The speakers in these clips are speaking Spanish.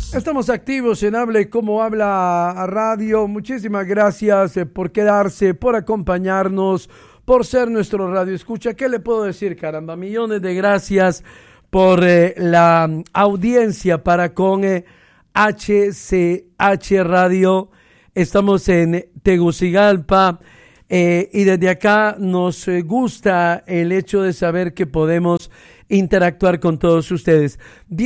Estamos activos en Hable Como Habla a Radio. Muchísimas gracias por quedarse, por acompañarnos, por ser nuestro radio escucha. ¿Qué le puedo decir, caramba? Millones de gracias por la audiencia para con HCH Radio. Estamos en Tegucigalpa y desde acá nos gusta el hecho de saber que podemos interactuar con todos ustedes.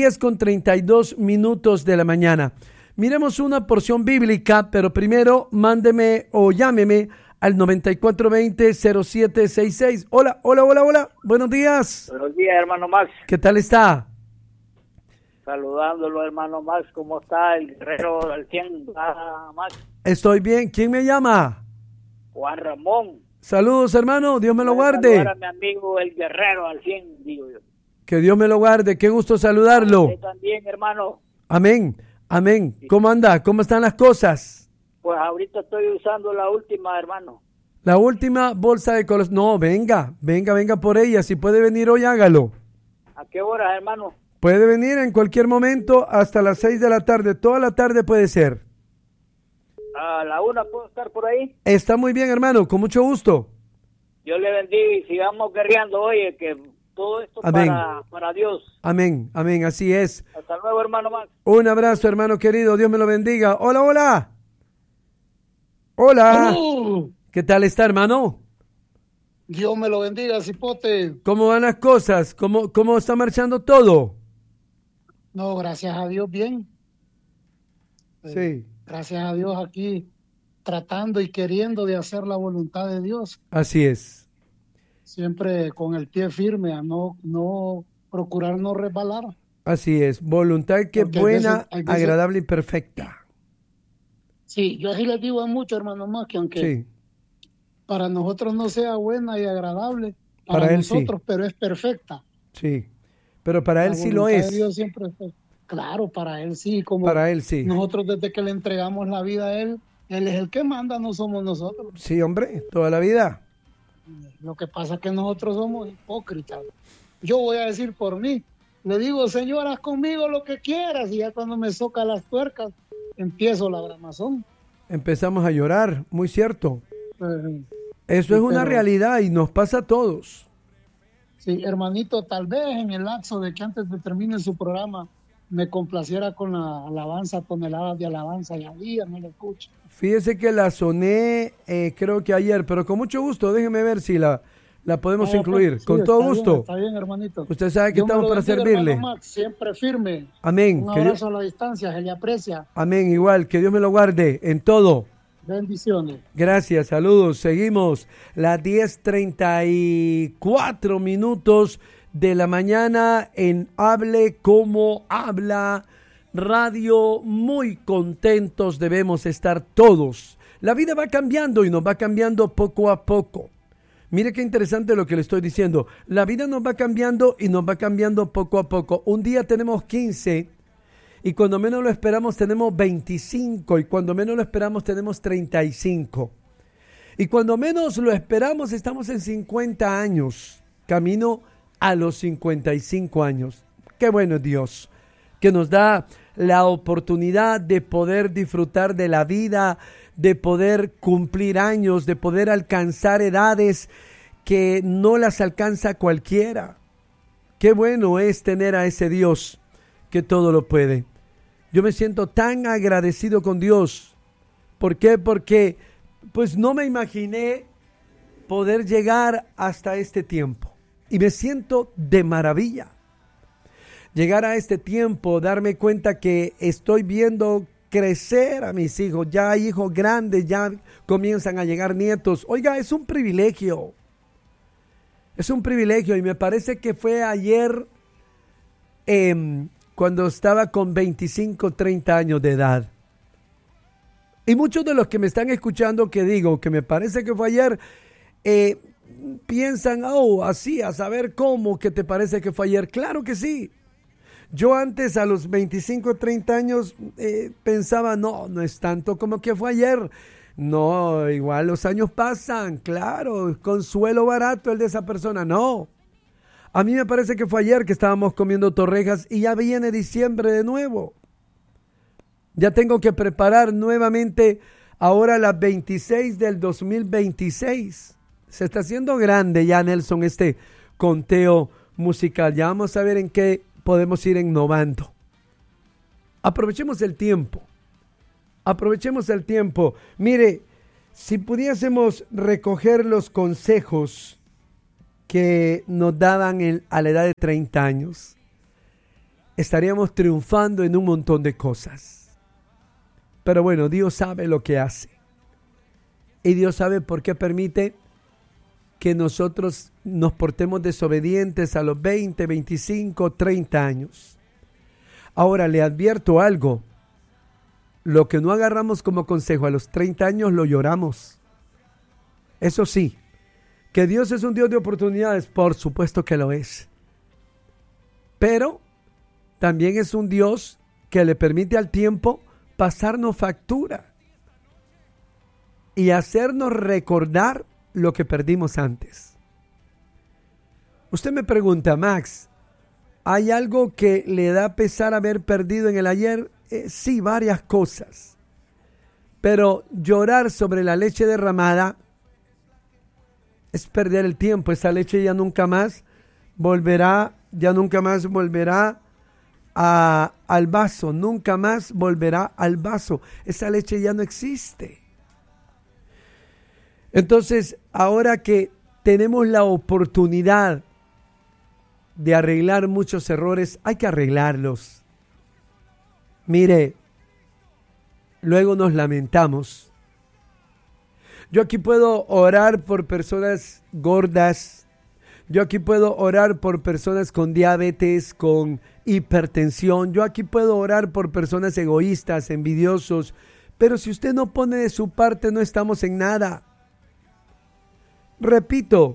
10:32 de la mañana. Miremos una porción bíblica, pero primero mándeme o llámeme al 9420-0766. Hola. Buenos días. Buenos días, hermano Max. ¿Qué tal está? Saludándolo, hermano Max. ¿Cómo está el guerrero al 100, Max? Estoy bien. ¿Quién me llama? Juan Ramón. Saludos, hermano. Dios me lo guarde. Saludar a mi amigo el guerrero al 100, digo yo. Que Dios me lo guarde. Qué gusto saludarlo. Usted también, hermano. Amén. Sí. ¿Cómo anda? ¿Cómo están las cosas? Pues ahorita estoy usando la última, hermano. La última bolsa de colores. No, venga por ella. Si puede venir hoy, hágalo. ¿A qué hora, hermano? Puede venir en cualquier momento hasta las 6 de la tarde. Toda la tarde puede ser. A la 1 puedo estar por ahí. Está muy bien, hermano. Con mucho gusto. Dios le bendiga y sigamos guerreando, oye, que todo esto para Dios. Amén. Así es. Hasta luego, hermano Max. Un abrazo, hermano querido. Dios me lo bendiga. Hola. ¿Qué tal está, hermano? Dios me lo bendiga, cipote. ¿Cómo van las cosas? ¿Cómo está marchando todo? No, gracias a Dios, bien. Sí. Gracias a Dios aquí tratando y queriendo de hacer la voluntad de Dios. Así es. Siempre con el pie firme, a no procurar no resbalar. Así es. Voluntad que es buena, hay veces, agradable y perfecta. Sí, yo así les digo a muchos, hermanos, más que aunque para nosotros no sea buena y agradable, para nosotros, pero es perfecta. Sí, pero para Él sí lo es. Dios siempre es perfecta. Claro, para Él sí. Como para Él sí. Nosotros desde que le entregamos la vida a Él es el que manda, no somos nosotros. Sí, hombre, toda la vida. Lo que pasa es que nosotros somos hipócritas. Yo voy a decir por mí. Le digo, Señor, haz conmigo lo que quieras. Y ya cuando me soca las tuercas, empiezo la bramazón. Empezamos a llorar, muy cierto. Eso es una realidad y nos pasa a todos. Sí, hermanito, tal vez en el lapso de que antes de termine su programa me complaciera con la alabanza, toneladas de alabanza, y al día no la escucho. Fíjese que la soné creo que ayer, pero con mucho gusto, déjeme ver si la podemos incluir. Sí, con todo gusto. Está bien, hermanito. Usted sabe que estamos para servirle. Max, siempre firme. Amén. Un abrazo a la distancia, se le aprecia. Amén, igual, que Dios me lo guarde en todo. Bendiciones. Gracias, saludos. Seguimos las 10:34 de la mañana en Hable Como Habla Radio. Muy contentos debemos estar todos. La vida va cambiando y nos va cambiando poco a poco. Mire qué interesante lo que le estoy diciendo. La vida nos va cambiando y nos va cambiando poco a poco. Un día tenemos 15 y cuando menos lo esperamos tenemos 25 y cuando menos lo esperamos tenemos 35. Y cuando menos lo esperamos estamos en 50 años, camino a los 55 años. Qué bueno es Dios, que nos da la oportunidad de poder disfrutar de la vida, de poder cumplir años, de poder alcanzar edades que no las alcanza cualquiera. Qué bueno es tener a ese Dios que todo lo puede. Yo me siento tan agradecido con Dios. ¿Por qué? Porque pues no me imaginé poder llegar hasta este tiempo. Y me siento de maravilla. Llegar a este tiempo, darme cuenta que estoy viendo crecer a mis hijos. Ya hay hijos grandes, ya comienzan a llegar nietos. Oiga, es un privilegio. Es un privilegio y me parece que fue ayer cuando estaba con 25, 30 años de edad. Y muchos de los que me están escuchando que digo que me parece que fue ayer, piensan, así, a saber cómo que te parece que fue ayer. Claro que sí. Yo antes a los 25, 30 años pensaba, no es tanto como que fue ayer. No, igual los años pasan, claro, consuelo barato el de esa persona. No, a mí me parece que fue ayer que estábamos comiendo torrejas y ya viene diciembre de nuevo. Ya tengo que preparar nuevamente ahora las 26 del 2026. Se está haciendo grande ya, Nelson, este conteo musical. Ya vamos a ver en qué podemos ir innovando. Aprovechemos el tiempo. Aprovechemos el tiempo. Mire, si pudiésemos recoger los consejos que nos daban a la edad de 30 años, estaríamos triunfando en un montón de cosas. Pero bueno, Dios sabe lo que hace. Y Dios sabe por qué permite que nosotros nos portemos desobedientes a los 20, 25, 30 años. Ahora le advierto algo. Lo que no agarramos como consejo a los 30 años lo lloramos. Eso sí, que Dios es un Dios de oportunidades, por supuesto que lo es. Pero también es un Dios que le permite al tiempo pasarnos factura y hacernos recordar lo que perdimos antes. Usted me pregunta, Max, ¿hay algo que le da pesar haber perdido en el ayer? Sí, varias cosas. Pero llorar sobre la leche derramada es perder el tiempo. Esa leche ya nunca más volverá al vaso, nunca más volverá al vaso. Esa leche ya no existe. Entonces, ahora que tenemos la oportunidad de arreglar muchos errores, hay que arreglarlos. Mire, luego nos lamentamos. Yo aquí puedo orar por personas gordas. Yo aquí puedo orar por personas con diabetes, con hipertensión. Yo aquí puedo orar por personas egoístas, envidiosos. Pero si usted no pone de su parte, no estamos en nada. Repito,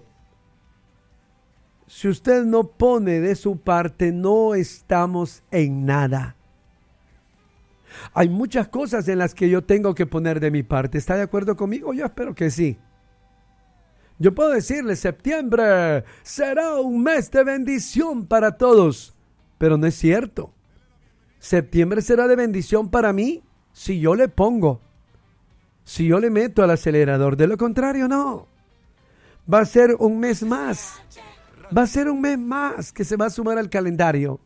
si usted no pone de su parte, no estamos en nada. Hay muchas cosas en las que yo tengo que poner de mi parte. ¿Está de acuerdo conmigo? Yo espero que sí. Yo puedo decirle, septiembre será un mes de bendición para todos, pero no es cierto. Septiembre será de bendición para mí si yo le pongo, si yo le meto al acelerador. De lo contrario, no. Va a ser un mes más. Va a ser un mes más que se va a sumar al calendario.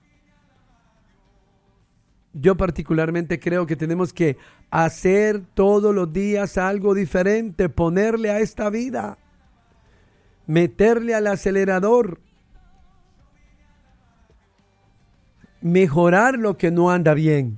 Yo particularmente creo que tenemos que hacer todos los días algo diferente, ponerle a esta vida, meterle al acelerador, mejorar lo que no anda bien.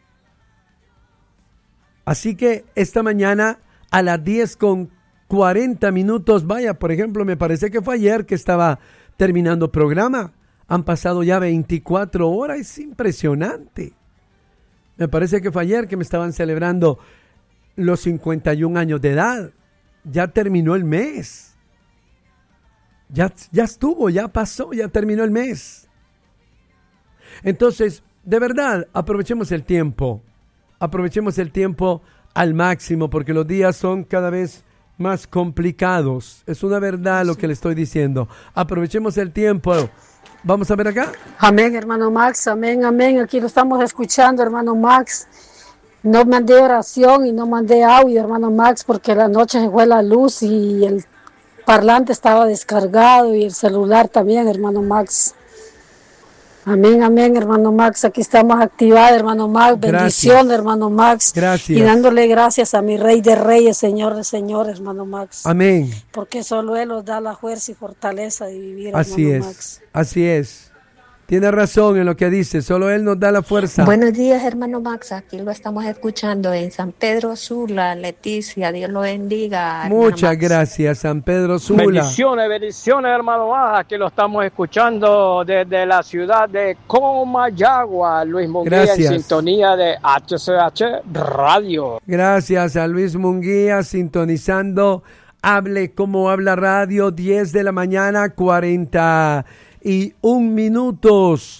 Así que esta mañana a las 10:40, vaya, por ejemplo, me parece que fue ayer que estaba terminando programa. Han pasado ya 24 horas, es impresionante. Me parece que fue ayer que me estaban celebrando los 51 años de edad. Ya terminó el mes. Ya estuvo, ya pasó, ya terminó el mes. Entonces, de verdad, aprovechemos el tiempo. Aprovechemos el tiempo al máximo porque los días son cada vez más complicados. Es una verdad lo que le estoy diciendo. Aprovechemos el tiempo. Vamos a ver acá. Amén, hermano Max, amén, amén. Aquí lo estamos escuchando, hermano Max. No mandé oración y no mandé audio, hermano Max, porque la noche se fue la luz y el parlante estaba descargado y el celular también, hermano Max. Amén, amén, hermano Max. Aquí estamos activados, hermano Max. Bendición, hermano Max. Gracias. Y dándole gracias a mi Rey de Reyes, Señor de Señores, hermano Max. Amén. Porque solo Él nos da la fuerza y fortaleza de vivir, así hermano es, Max. Así es. Tiene razón en lo que dice. Solo Él nos da la fuerza. Buenos días, hermano Max. Aquí lo estamos escuchando en San Pedro Sula. Leticia, Dios lo bendiga. Muchas gracias, San Pedro Sula. Bendiciones, hermano Max. Aquí lo estamos escuchando desde la ciudad de Comayagua. Luis Munguía en sintonía de HCH Radio. Gracias a Luis Munguía sintonizando Hable Como Habla Radio, 10 de la mañana, 41 minutos,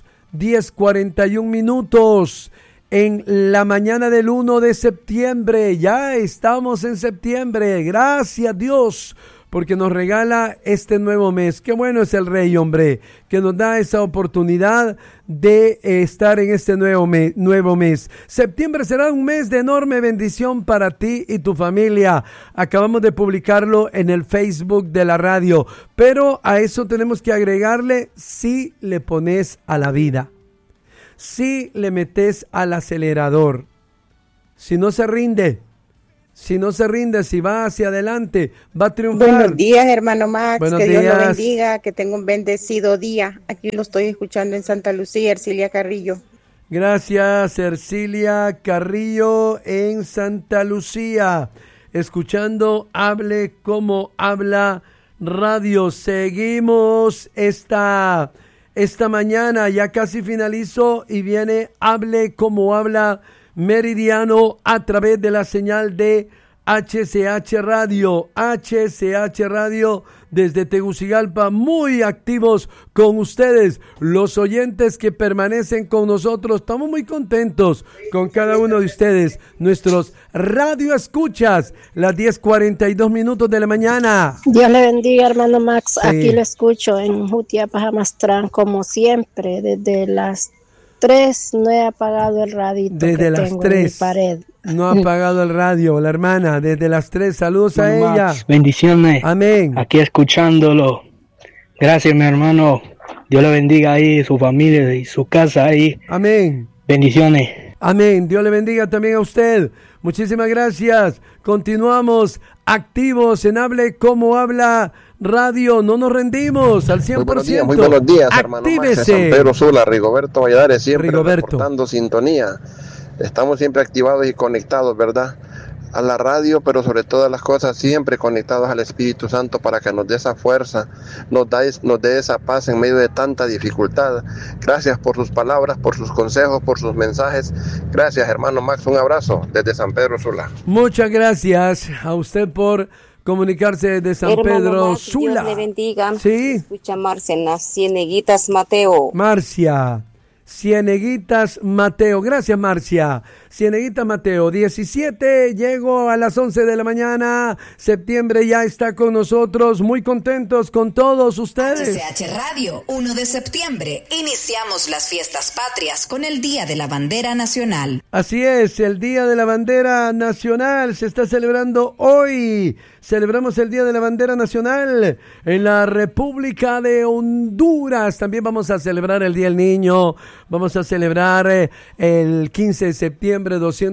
10:41 en la mañana del 1 de septiembre. Ya estamos en septiembre. Gracias Dios porque nos regala este nuevo mes. Qué bueno es el Rey, hombre, que nos da esa oportunidad de estar en este nuevo mes. Septiembre será un mes de enorme bendición para ti y tu familia. Acabamos de publicarlo en el Facebook de la radio, pero a eso tenemos que agregarle si le pones a la vida, si le metes al acelerador, si no se rinde, si va hacia adelante, va a triunfar. Buenos días, hermano Max. Buenos Dios días. lo bendiga, que tenga un bendecido día. Aquí lo estoy escuchando en Santa Lucía, Ercilia Carrillo. Gracias, Ercilia Carrillo en Santa Lucía. Escuchando Hable Como Habla Radio. Seguimos esta mañana, ya casi finalizo y viene Hable Como Habla Meridiano a través de la señal de HCH Radio desde Tegucigalpa, muy activos con ustedes, los oyentes que permanecen con nosotros. Estamos muy contentos con cada uno de ustedes, nuestros radio escuchas, las 10:42 de la mañana. Dios le bendiga, hermano Max. Sí. Aquí lo escucho en Jutiapa, Jamastrán, como siempre, desde las 3 no he apagado el radito Desde que las tengo 3 en mi pared. no ha apagado el radio, la hermana, desde las 3, saludos a ella. Max, bendiciones. Amén. Aquí escuchándolo. Gracias, mi hermano. Dios le bendiga ahí, su familia y su casa ahí. Amén. Bendiciones. Amén. Dios le bendiga también a usted. Muchísimas gracias. Continuamos activos en Hable Como Habla Radio. No nos rendimos al 100%. Muy buenos días, hermano Max, de San Pedro Sula, Rigoberto Valladares, siempre reportando sintonía. Estamos siempre activados y conectados, ¿verdad?, a la radio, pero sobre todas las cosas siempre conectados al Espíritu Santo para que nos dé esa fuerza, nos dé esa paz en medio de tanta dificultad. Gracias por sus palabras, por sus consejos, por sus mensajes. Gracias, hermano Max, un abrazo desde San Pedro Sula. Muchas gracias a usted por comunicarse desde San Pedro Max, Sula. Dios le bendiga. Sí. Escucha Marcia en las Cieneguitas Mateo. Marcia, Cieneguitas Mateo. Gracias, Marcia. Cieneguitas Mateo, 17, llego a las 11 de la mañana. Septiembre ya está con nosotros. Muy contentos con todos ustedes. HCH Radio, 1 de septiembre. Iniciamos las fiestas patrias con el Día de la Bandera Nacional. Así es, el Día de la Bandera Nacional se está celebrando hoy. Celebramos el Día de la Bandera Nacional en la República de Honduras. También vamos a celebrar el Día del Niño. Vamos a celebrar el 15 de septiembre,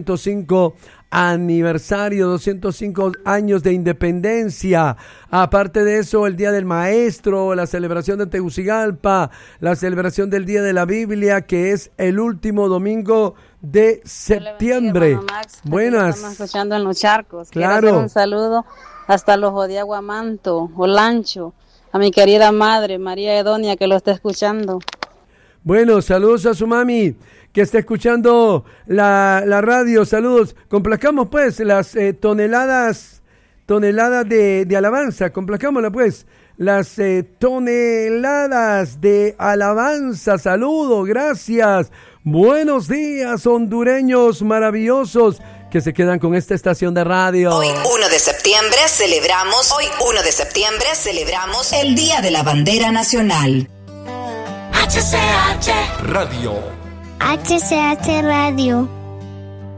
205 aniversario, 205 años de independencia. Aparte de eso, el Día del Maestro, la celebración de Tegucigalpa, la celebración del Día de la Biblia, que es el último domingo de septiembre. Max, buenas. Estamos escuchando en Los Charcos. Claro. Quiero hacer un saludo hasta los de Aguamanto, Olancho, a mi querida madre, María Edonia, que lo está escuchando. Bueno, saludos a su mami que está escuchando la radio. Saludos. Complazcamos pues las toneladas de alabanza. Complazcámosla pues. Las toneladas de alabanza. Saludos, gracias. Buenos días, hondureños maravillosos que se quedan con esta estación de radio. Hoy 1 de septiembre celebramos el Día de la Bandera Nacional. HCH Radio. HCH Radio.